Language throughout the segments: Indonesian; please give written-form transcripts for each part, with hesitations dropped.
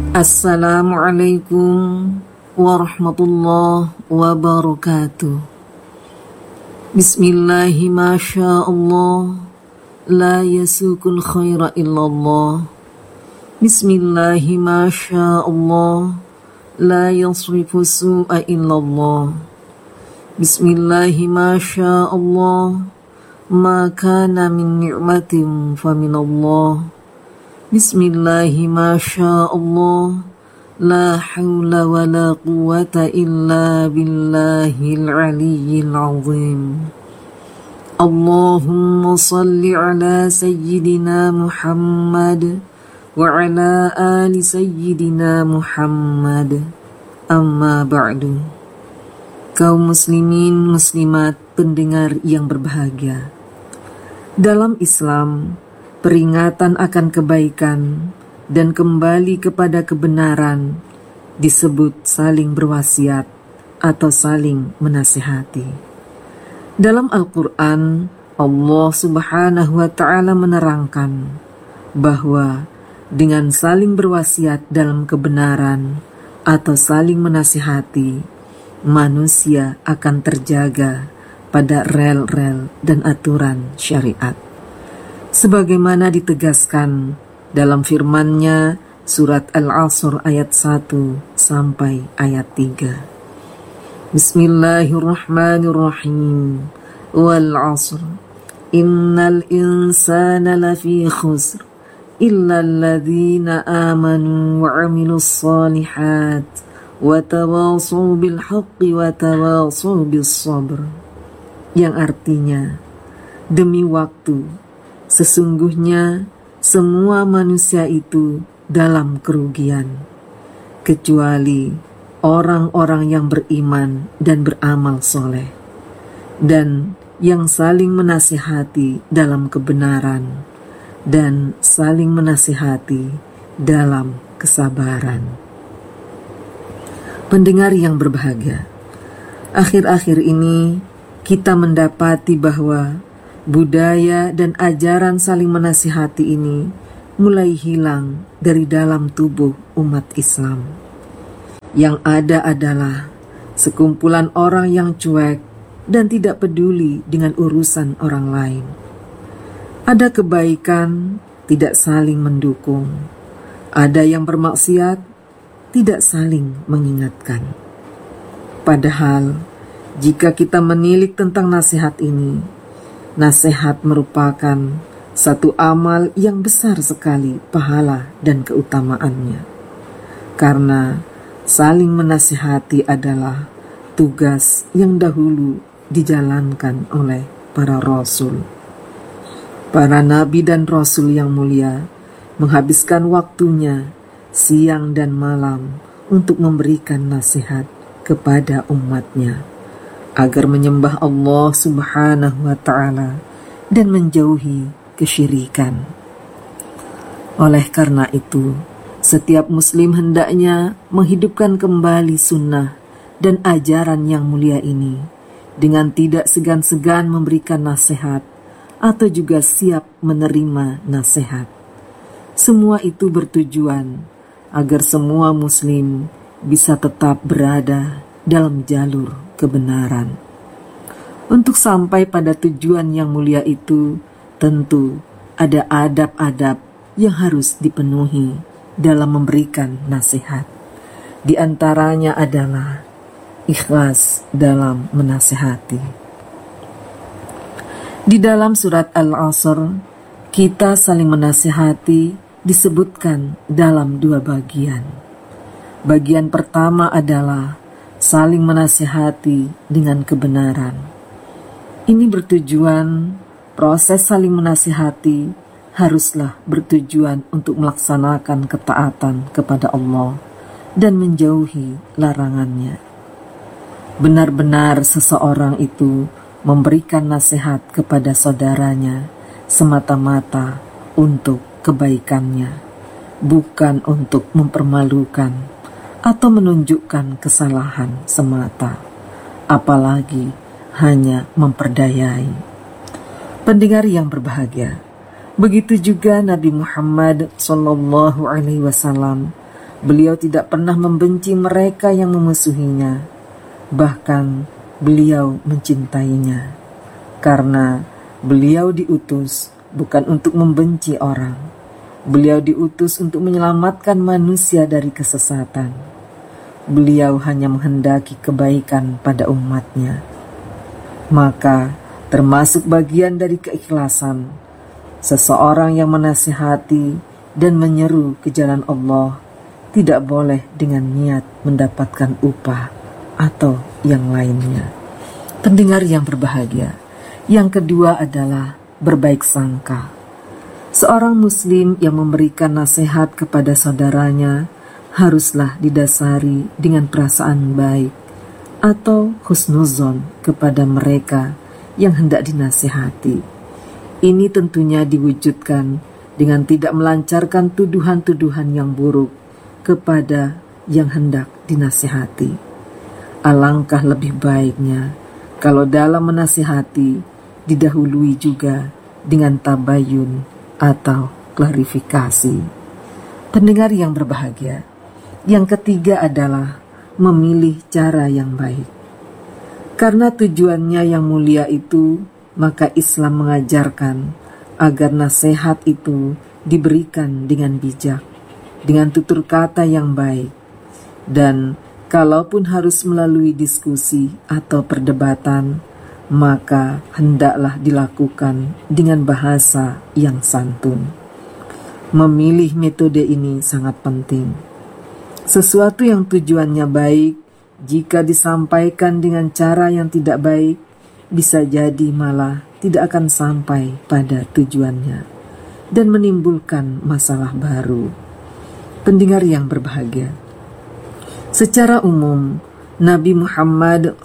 Assalamualaikum warahmatullahi wabarakatuh. Bismillahi masyaallah, la yasukul khaira illallah. Bismillahi masyaallah, la yasrifu su'a illallah. Bismillahi masyaallah, ma kana min ni'matin faminallah. Bismillahi masyaallah, la hawla wa la quwwata illa billahil aliyyil azim. Allahumma salli ala sayyidina Muhammad wa ala ali sayyidina Muhammad. Amma ba'du. Kaum muslimin muslimat pendengar yang berbahagia, dalam Islam, peringatan akan kebaikan dan kembali kepada kebenaran disebut saling berwasiat atau saling menasihati. Dalam Al-Quran, Allah Subhanahu wa Ta'ala menerangkan bahwa dengan saling berwasiat dalam kebenaran atau saling menasihati, manusia akan terjaga pada rel-rel dan aturan syariat, sebagaimana ditegaskan dalam firman-Nya surat Al-Asr ayat 1 sampai ayat 3. Bismillahirrahmanirrahim. Wal 'asr innal insana lafi khusr illa alladhina amanu wa 'amilus shalihat wa tawassaw bil haqqi wa tawassaw bis sabr, yang artinya, demi waktu, sesungguhnya semua manusia itu dalam kerugian, kecuali orang-orang yang beriman dan beramal soleh, dan yang saling menasihati dalam kebenaran, dan saling menasihati dalam kesabaran. Pendengar yang berbahagia, akhir-akhir ini kita mendapati bahwa budaya dan ajaran saling menasihati ini mulai hilang dari dalam tubuh umat Islam. Yang ada adalah sekumpulan orang yang cuek dan tidak peduli dengan urusan orang lain. Ada kebaikan, tidak saling mendukung. Ada yang bermaksiat, tidak saling mengingatkan. Padahal, jika kita menilik tentang nasihat ini, nasihat merupakan satu amal yang besar sekali pahala dan keutamaannya. Karena saling menasihati adalah tugas yang dahulu dijalankan oleh para rasul. Para nabi dan rasul yang mulia menghabiskan waktunya siang dan malam untuk memberikan nasihat kepada umatnya agar menyembah Allah Subhanahu wa Ta'ala dan menjauhi kesyirikan. Oleh karena itu, setiap muslim hendaknya menghidupkan kembali sunnah dan ajaran yang mulia ini dengan tidak segan-segan memberikan nasihat atau juga siap menerima nasihat. Semua itu bertujuan agar semua muslim bisa tetap berada dalam jalur kebenaran. Untuk sampai pada tujuan yang mulia itu, tentu ada adab-adab yang harus dipenuhi dalam memberikan nasihat. Di antaranya adalah ikhlas dalam menasihati. Di dalam surat Al-Asr, kita saling menasihati disebutkan dalam dua bagian. Bagian pertama adalah saling menasihati dengan kebenaran. Ini bertujuan, proses saling menasihati haruslah bertujuan untuk melaksanakan ketaatan kepada Allah dan menjauhi larangannya. Benar-benar seseorang itu memberikan nasihat kepada saudaranya semata-mata untuk kebaikannya, bukan untuk mempermalukan atau menunjukkan kesalahan semata, apalagi hanya memperdayai. Pendengar yang berbahagia, begitu juga Nabi Muhammad SAW Beliau tidak pernah membenci mereka yang memusuhinya. Bahkan beliau mencintainya. Karena beliau diutus bukan untuk membenci orang. Beliau diutus untuk menyelamatkan manusia dari kesesatan. Beliau hanya menghendaki kebaikan pada umatnya. Maka termasuk bagian dari keikhlasan, seseorang yang menasihati dan menyeru ke jalan Allah tidak boleh dengan niat mendapatkan upah atau yang lainnya. Pendengar yang berbahagia, yang kedua adalah berbaik sangka. Seorang muslim yang memberikan nasihat kepada saudaranya haruslah didasari dengan perasaan baik atau husnuzon kepada mereka yang hendak dinasihati. Ini tentunya diwujudkan dengan tidak melancarkan tuduhan-tuduhan yang buruk kepada yang hendak dinasihati. Alangkah lebih baiknya kalau dalam menasihati didahului juga dengan tabayun atau klarifikasi. Pendengar yang berbahagia, yang ketiga adalah memilih cara yang baik. Karena tujuannya yang mulia itu, maka Islam mengajarkan agar nasihat itu diberikan dengan bijak, dengan tutur kata yang baik. Dan kalaupun harus melalui diskusi atau perdebatan, maka hendaklah dilakukan dengan bahasa yang santun. Memilih metode ini sangat penting. Sesuatu yang tujuannya baik, jika disampaikan dengan cara yang tidak baik, bisa jadi malah tidak akan sampai pada tujuannya dan menimbulkan masalah baru. Pendengar yang berbahagia, secara umum Nabi Muhammad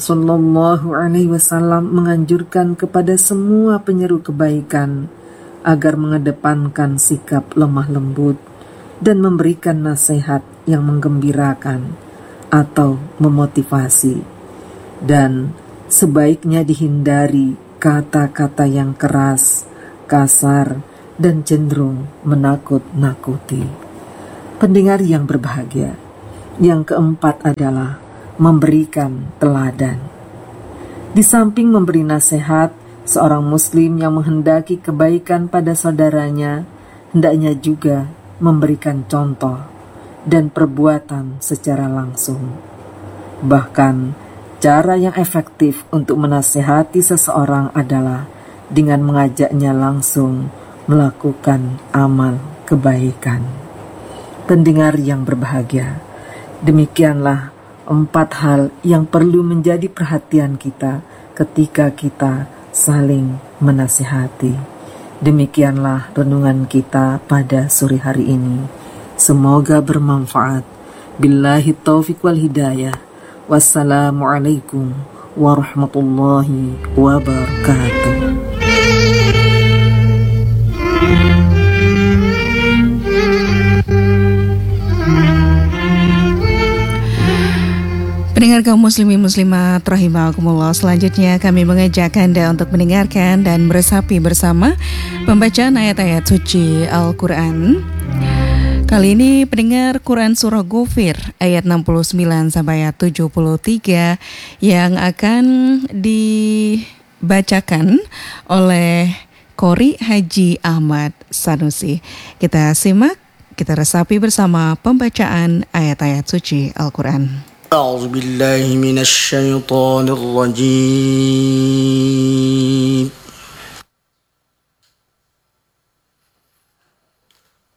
SAW menganjurkan kepada semua penyeru kebaikan agar mengedepankan sikap lemah lembut dan memberikan nasihat yang menggembirakan atau memotivasi, dan sebaiknya dihindari kata-kata yang keras, kasar, dan cenderung menakut-nakuti. Pendengar yang berbahagia, yang keempat adalah memberikan teladan. Di samping memberi nasihat, seorang muslim yang menghendaki kebaikan pada saudaranya hendaknya juga memberikan contoh dan perbuatan secara langsung. Bahkan, cara yang efektif untuk menasihati seseorang adalah dengan mengajaknya langsung melakukan amal kebaikan. Pendengar yang berbahagia, demikianlah 4 hal yang perlu menjadi perhatian kita ketika kita saling menasihati. Demikianlah renungan kita pada sore hari ini. Semoga bermanfaat. Billahi taufiq wal hidayah. Wassalamualaikum warahmatullahi wabarakatuh. Pendengar kaum muslimin muslimat rahimakumullah, selanjutnya kami mengajak Anda untuk mendengarkan dan meresapi bersama pembacaan ayat-ayat suci Al-Quran. Kali ini pendengar Quran Surah Ghafir ayat 69 sampai ayat 73 yang akan dibacakan oleh Qori Haji Ahmad Sanusi. Kita simak, kita resapi bersama pembacaan ayat-ayat suci Al-Quran. أعوذ بالله من الشيطان الرجيم